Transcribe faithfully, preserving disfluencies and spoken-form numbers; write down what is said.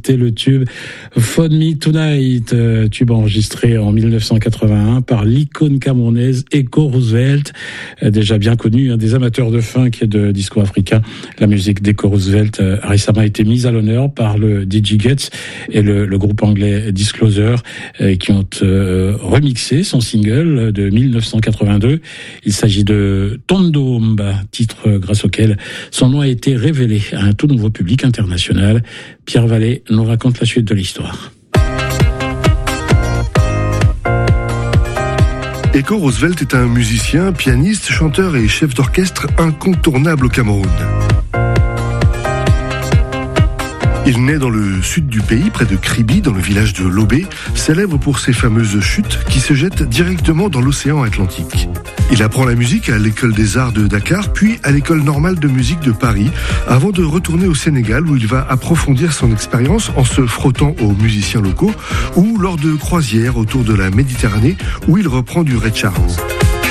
c'était le tube Phone Me Tonight, tube enregistré en mille neuf cent quatre-vingt-un par l'icône camerounaise Echo Roosevelt, déjà bien connu hein, des amateurs de funk et de disco africain. La musique d'Echo Roosevelt a récemment été mise à l'honneur par le D J Getz et le, le groupe anglais Disclosure, euh, qui ont euh, remixé son single de mille neuf cent quatre-vingt-deux. Il s'agit de Tondomba, titre grâce auquel son nom a été révélé à un tout nouveau public international. Pierre Vallée nous raconte la suite de l'histoire. Echo Roosevelt est un musicien, pianiste, chanteur et chef d'orchestre incontournable au Cameroun. Il naît dans le sud du pays, près de Kribi, dans le village de Lobé, célèbre pour ses fameuses chutes qui se jettent directement dans l'océan Atlantique. Il apprend la musique à l'école des arts de Dakar, puis à l'école normale de musique de Paris, avant de retourner au Sénégal où il va approfondir son expérience en se frottant aux musiciens locaux ou lors de croisières autour de la Méditerranée où il reprend du Ray Charles.